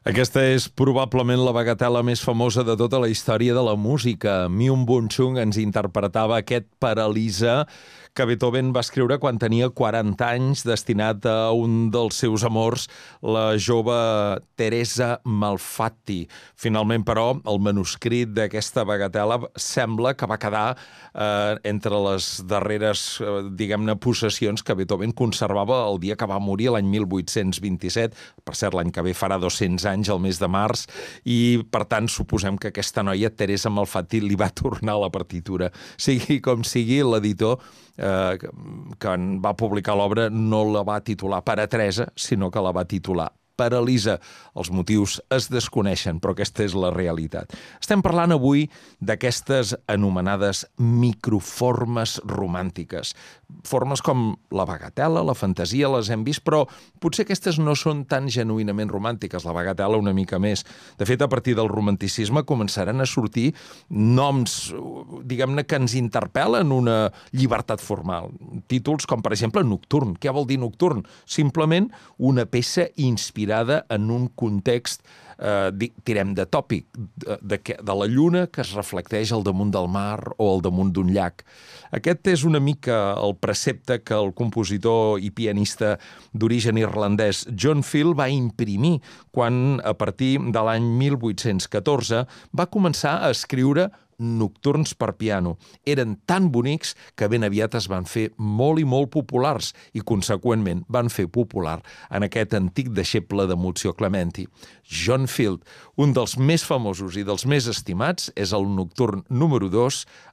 Aquesta és probablement la bagatela més famosa de tota la història de la música. Myung Bun Chung ens interpretava aquest Paralisa que Beethoven va escriure quan tenia 40 anys, destinat a un dels seus amors, la jove Teresa Malfatti. Finalment, però, el manuscrit d'aquesta bagatela sembla que va quedar entre les darreres, diguem-ne, possessions que Beethoven conservava el dia que va morir, l'any 1827. Per cert, l'any que ve farà 200 anys, el mes de març, i, per tant, suposem que aquesta noia, Teresa Malfatti, li va tornar la partitura. Sigui com sigui, l'editor que en va publicar l'obra no la va titular per a Teresa, sinó que la va titular Paralisa. Els motius es desconeixen, però aquesta és la realitat. Estem parlant avui d'aquestes anomenades microformes romàntiques. Formes com la bagatela, la fantasia, les hem vist, però potser aquestes no són tan genuïnament romàntiques. La bagatela una mica més. De fet, a partir del romanticisme començaran a sortir noms, diguem-ne, que ens interpel·len una llibertat formal. Títols com, per exemple, Nocturn. Què vol dir Nocturn? Simplement una peça inspirada en un context, tirem de tòpic, de la lluna que es reflecteix al damunt del mar o al damunt d'un llac. Aquest és una mica el precepte que el compositor i pianista d'origen irlandès John Field va imprimir quan, a partir de l'any 1814, va començar a escriure nocturns per piano. Eren tan bonics que ben aviat es van fer molt i molt populars i, conseqüentment, van fer popular en aquest antic deixeble de Muzio Clementi. John Field, un dels més famosos i dels més estimats, és el nocturn número 2